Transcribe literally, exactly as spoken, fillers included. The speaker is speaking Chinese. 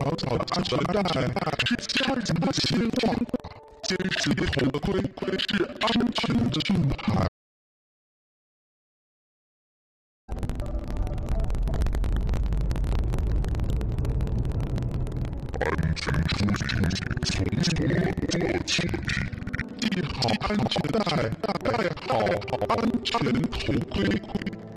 小小的安全带是家人的牵挂，坚实的头盔是安全的盾牌。安全出行，从容做起。系好安全带，戴好安全头盔。